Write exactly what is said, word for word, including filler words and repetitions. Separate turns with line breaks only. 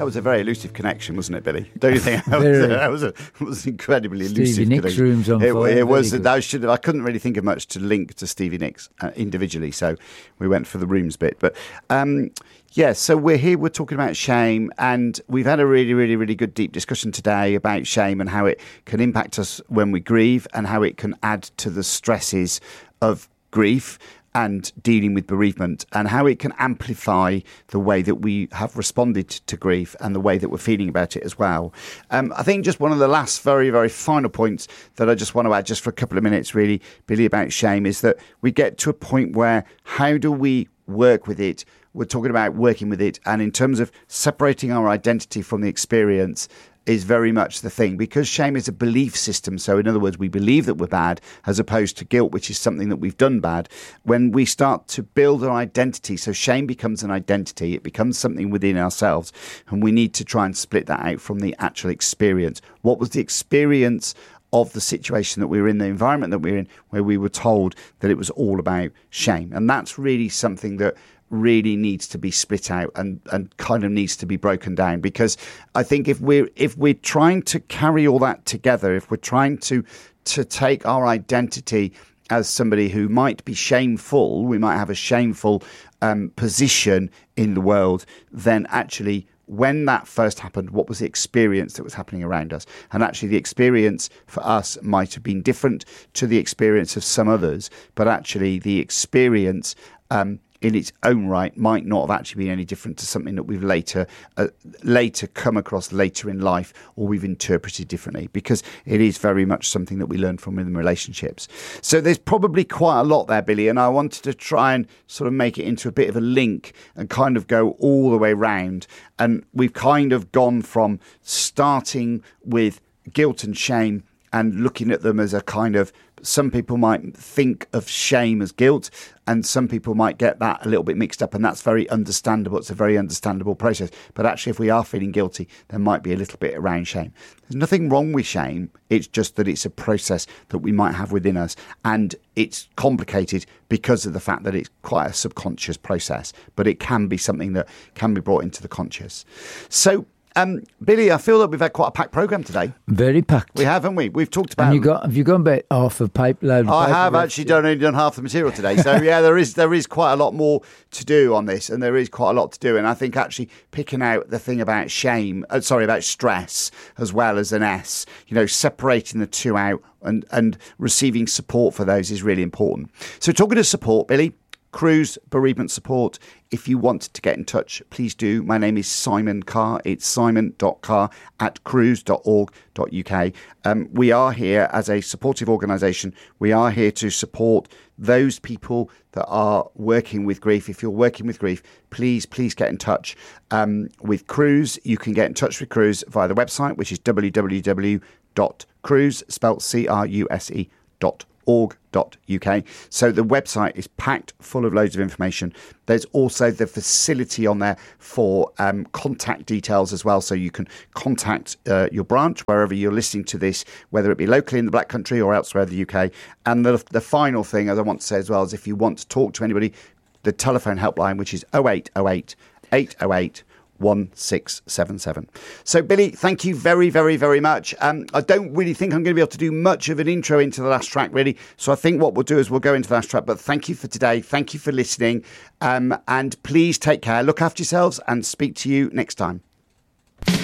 That was a very elusive connection, wasn't it, Billy? Don't you think? That
Very.
was, that was, a, it was an incredibly
Stevie
elusive
Nicks'
connection.
room's on
it,
fire.
It was.
Very good.
That should have, I couldn't really think of much to link to Stevie Nicks uh, individually, so we went for the rooms bit. But um, yeah, so we're here. We're talking about shame, and we've had a really, really, really good deep discussion today about shame and how it can impact us when we grieve, and how it can add to the stresses of grief and dealing with bereavement, and how it can amplify the way that we have responded to grief and the way that we're feeling about it as well. Um, I think just one of the last very, very final points that I just want to add just for a couple of minutes, really, Billy, about shame is that we get to a point where how do we work with it? We're talking about working with it, and in terms of separating our identity from the experience is very much the thing, because shame is a belief system. So in other words, we believe that we're bad, as opposed to guilt, which is something that we've done bad. When we start to build our identity, so shame becomes an identity, it becomes something within ourselves, and we need to try and split that out from the actual experience. What was the experience of the situation that we were in, the environment that we were in, where we were told that it was all about shame? And that's really something that really needs to be split out and, and kind of needs to be broken down, because I think if we're if we're trying to carry all that together, if we're trying to to take our identity as somebody who might be shameful, we might have a shameful um, position in the world, then actually when that first happened, what was the experience that was happening around us? And actually the experience for us might have been different to the experience of some others, but actually the experience um, in its own right might not have actually been any different to something that we've later uh, later come across later in life, or we've interpreted differently, because it is very much something that we learn from in relationships. So there's probably quite a lot there, Billy, and I wanted to try and sort of make it into a bit of a link and kind of go all the way round. And we've kind of gone from starting with guilt and shame and looking at them as a kind of, some people might think of shame as guilt, and some people might get that a little bit mixed up, and that's very understandable. It's a very understandable process. But actually, if we are feeling guilty, there might be a little bit around shame. There's nothing wrong with shame. It's just that it's a process that we might have within us, and it's complicated because of the fact that it's quite a subconscious process, but it can be something that can be brought into the conscious. So, Um, Billy, I feel that we've had quite a packed programme today.
Very packed.
We have, haven't we? We've talked about...
And you got, have you gone about half a pipe load?
I have actually done, only done half the material today. So, yeah, there is there is quite a lot more to do on this, and there is quite a lot to do. And I think actually picking out the thing about shame, uh, sorry, about stress, as well as an S, you know, separating the two out and, and receiving support for those is really important. So talking of support, Billy, Cruse Bereavement Support. If you want to get in touch, please do. My name is Simon Carr. It's simon dot carr at cruse dot org dot uk. Um, we are here as a supportive organisation. We are here to support those people that are working with grief. If you're working with grief, please, please get in touch um, with Cruse. You can get in touch with Cruse via the website, which is w w w dot cruse, spelt C R U S E, dot org dot uk. So the website is packed full of loads of information. There's also the facility on there for um, contact details as well, so you can contact uh, your branch wherever you're listening to this, whether it be locally in the Black Country or elsewhere in the U K. And the, the final thing, as I want to say as well, is if you want to talk to anybody, the telephone helpline, which is oh eight oh eight, eight oh eight, one six seven seven. So, Billy, thank you very, very, very much. Um, I don't really think I'm going to be able to do much of an intro into the last track, really. So I think what we'll do is we'll go into the last track. But thank you for today. Thank you for listening. Um, and please take care. Look after yourselves and speak to you next time.